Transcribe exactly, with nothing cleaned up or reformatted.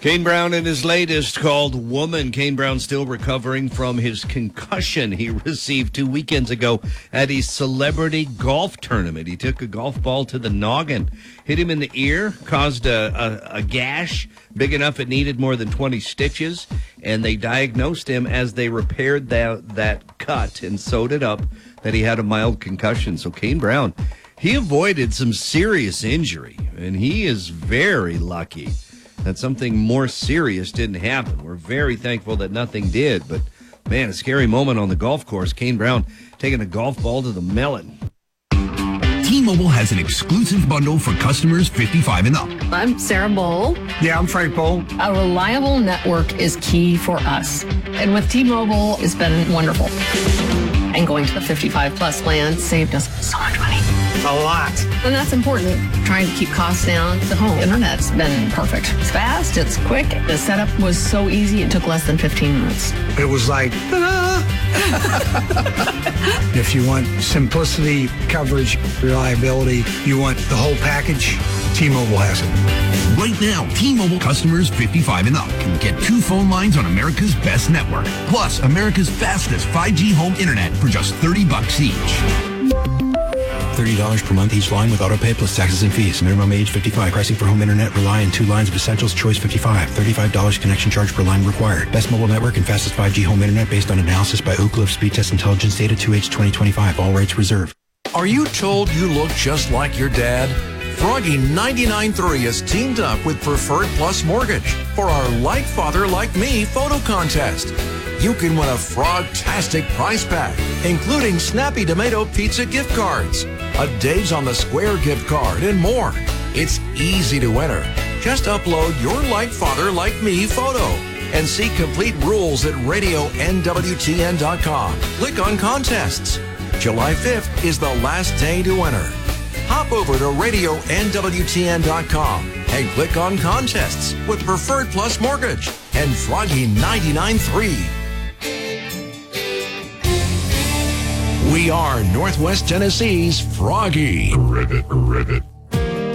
Kane Brown in his latest called Woman. Kane Brown still recovering from his concussion he received two weekends ago at a celebrity golf tournament. He took a golf ball to the noggin, hit him in the ear, caused a, a, a gash big enough it needed more than twenty stitches, and they diagnosed him as they repaired that, that cut and sewed it up that he had a mild concussion. So Kane Brown, he avoided some serious injury, and he is very lucky that something more serious didn't happen. We're very thankful that nothing did, but man, a scary moment on the golf course. Kane Brown taking a golf ball to the melon. T-Mobile has an exclusive bundle for customers fifty-five and up. I'm Sarah Bowl. Yeah, I'm Frank Bowl. A reliable network is key for us. And with T-Mobile, it's been wonderful. And going to the fifty-five plus plan saved us so much money. A lot. And that's important. Trying to keep costs down. The home internet's been perfect. It's fast, it's quick. The setup was so easy, it took less than fifteen minutes. It was like, ta-da! If you want simplicity, coverage, reliability, you want the whole package, T-Mobile has it. Right now, T-Mobile customers fifty-five and up can get two phone lines on America's best network, plus America's fastest five G home internet for just thirty bucks each. thirty dollars per month each line with autopay plus taxes and fees. Minimum age fifty-five. Pricing for home internet rely on two lines of essentials. Choice fifty-five. thirty-five dollars connection charge per line required. Best mobile network and fastest five G home internet based on analysis by Oak Cliff Speed Test Intelligence Data two H twenty twenty-five. All rates reserved. Are you told you look just like your dad? Froggy ninety-nine point three has teamed up with Preferred Plus Mortgage for our Like Father Like Me photo contest. You can win a frog-tastic prize pack, including Snappy Tomato Pizza gift cards, a Dave's on the Square gift card, and more. It's easy to enter. Just upload your Like Father Like Me photo and see complete rules at radio N W T N dot com. Click on contests. July fifth is the last day to enter. Hop over to radio N W T N dot com and click on contests with Preferred Plus Mortgage and Froggy ninety-nine point three. We are Northwest Tennessee's Froggy. Rivet, rivet.